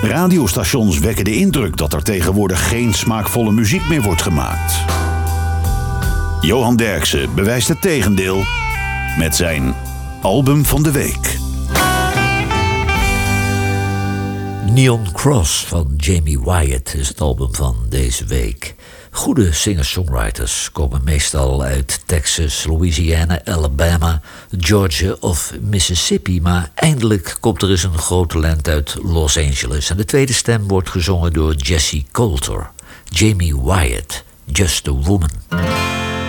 Radiostations wekken de indruk dat er tegenwoordig geen smaakvolle muziek meer wordt gemaakt. Johan Derksen bewijst het tegendeel met zijn album van de week. Neon Cross van Jamie Wyatt is het album van deze week. Goede singer-songwriters komen meestal uit Texas, Louisiana, Alabama, Georgia of Mississippi. Maar eindelijk komt er eens een groot talent uit Los Angeles. En de tweede stem wordt gezongen door Jessie Coulter. Jamie Wyatt, Just a Woman.